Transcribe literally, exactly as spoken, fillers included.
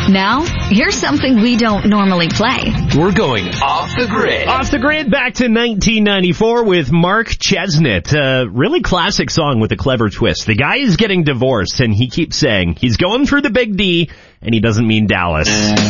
Now, here's something we don't normally play. We're going off the grid. Off the grid, back to nineteen ninety-four with Mark Chesnutt. A really classic song with a clever twist. The guy is getting divorced, and he keeps saying he's going for the big D, and he doesn't mean Dallas.